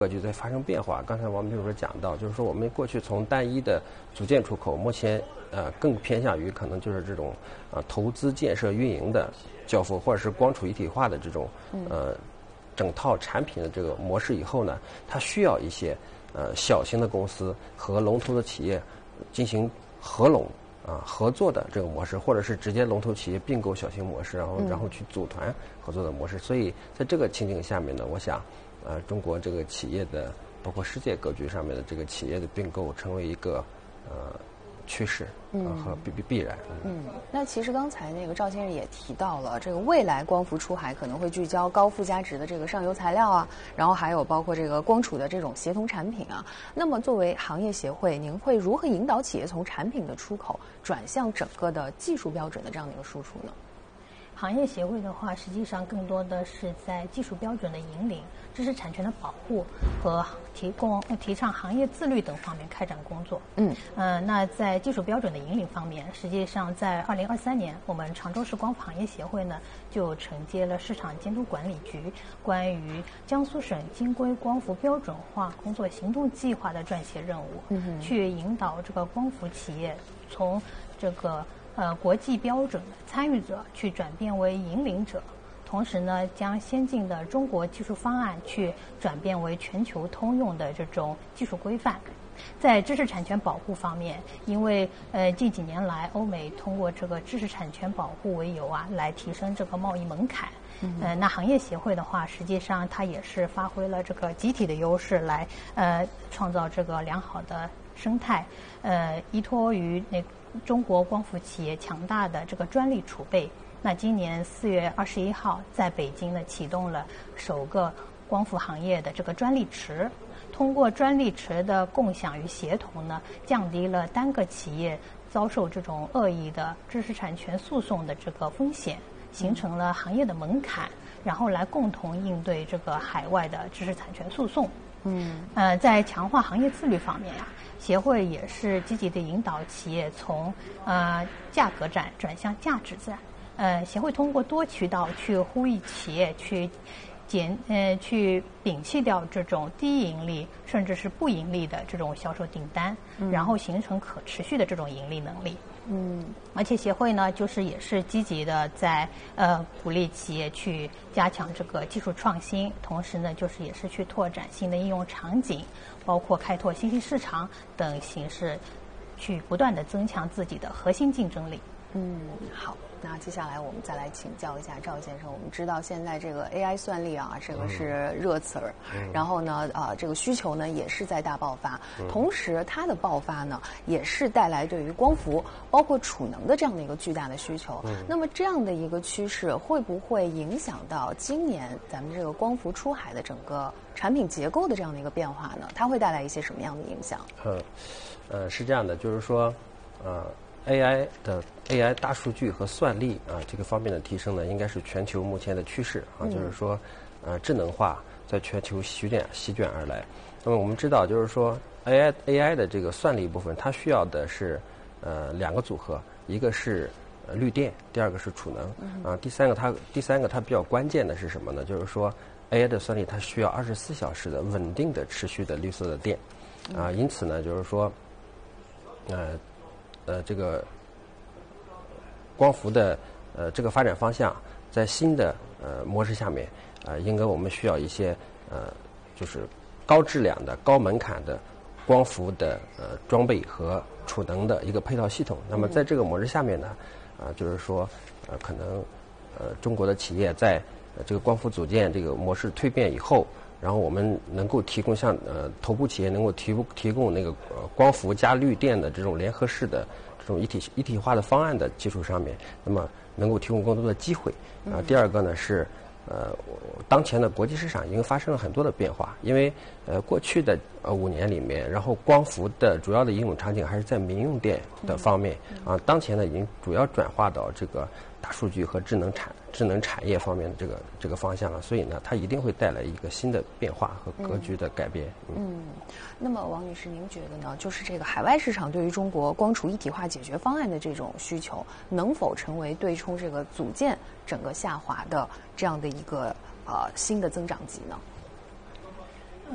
格局在发生变化。刚才王秘书讲到，就是说我们过去从单一的组件出口，目前更偏向于可能就是这种投资建设运营的交付，或者是光储一体化的这种整套产品的这个模式以后呢，它需要一些小型的公司和龙头的企业进行合拢合作的这个模式，或者是直接龙头企业并购小型模式，然后去组团合作的模式。所以在这个情景下面呢，我想中国这个企业的包括世界格局上面的这个企业的并购成为一个趋势和必然。 那其实刚才那个赵先生也提到了，这个未来光伏出海可能会聚焦高附加值的这个上游材料啊，然后还有包括这个光储的这种协同产品啊。那么作为行业协会，您会如何引导企业从产品的出口转向整个的技术标准的这样的一个输出呢？ 行业协会的话，实际上更多的是在技术标准的引领、知识产权的保护和提倡行业自律等方面开展工作。那在技术标准的引领方面，实际上在2023年，我们常州市光伏行业协会呢就承接了市场监督管理局关于江苏省金规光伏标准化工作行动计划的撰写任务，去引导这个光伏企业从这个国际标准的参与者去转变为引领者，同时呢，将先进的中国技术方案去转变为全球通用的这种技术规范。在知识产权保护方面，因为近几年来欧美通过这个知识产权保护为由来提升这个贸易门槛。那行业协会的话，实际上它也是发挥了这个集体的优势来创造这个良好的生态。依托于中国光伏企业强大的这个专利储备，那今年4月21号在北京呢启动了首个光伏行业的这个专利池。通过专利池的共享与协同呢，降低了单个企业遭受这种恶意的知识产权诉讼的这个风险，形成了行业的门槛，然后来共同应对这个海外的知识产权诉讼。在强化行业自律方面协会也是积极的引导企业从价格战转向价值战。协会通过多渠道去呼吁企业去摒弃掉这种低盈利甚至是不盈利的这种销售订单，然后形成可持续的这种盈利能力。而且协会呢，就是也是积极的在鼓励企业去加强这个技术创新，同时呢，就是也是去拓展新的应用场景，包括开拓新兴市场等形式，去不断的增强自己的核心竞争力。 好。那接下来我们再来请教一下赵先生。我们知道现在这个 AI 算力这个是热词儿，然后呢，这个需求呢也是在大爆发，同时它的爆发呢也是带来对于光伏包括储能的这样的一个巨大的需求。那么这样的一个趋势会不会影响到今年咱们这个光伏出海的整个产品结构的这样的一个变化呢？它会带来一些什么样的影响？ 是这样的，就是说AI 大数据和算力这个方面的提升呢，应该是全球目前的趋势就是说智能化在全球席卷而来。那么我们知道，就是说 AI 的这个算力部分，它需要的是两个组合，一个是绿电，第二个是储能第三个它比较关键的是什么呢？就是说 AI 的算力它需要24小时的稳定的持续的绿色的电因此呢，就是说这个光伏的这个发展方向，在新的模式下面应该我们需要一些就是高质量的、高门槛的光伏的装备和储能的一个配套系统。那么在这个模式下面呢，就是说可能中国的企业在这个光伏组件这个模式蜕变以后，然后我们能够提供像头部企业能够提供那个光伏加绿电的这种联合式的这种一体化的方案的基础上面，那么能够提供更多的机会第二个呢是当前的国际市场已经发生了很多的变化，因为过去的5年里面，然后光伏的主要的应用场景还是在民用电的方面当前呢已经主要转化到这个大数据和智能产业方面的这个方向了，所以呢，它一定会带来一个新的变化和格局的改变。 那么王女士，您觉得呢？就是这个海外市场对于中国光储一体化解决方案的这种需求，能否成为对冲这个组件整个下滑的这样的一个新的增长极呢？